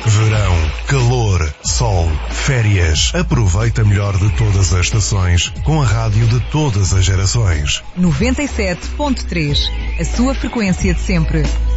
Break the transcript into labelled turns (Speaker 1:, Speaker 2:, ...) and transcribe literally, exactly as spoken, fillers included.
Speaker 1: Verão, calor, sol, férias. Aproveita melhor de todas as estações com a rádio de todas as gerações.
Speaker 2: noventa e sete ponto três, a sua frequência de sempre.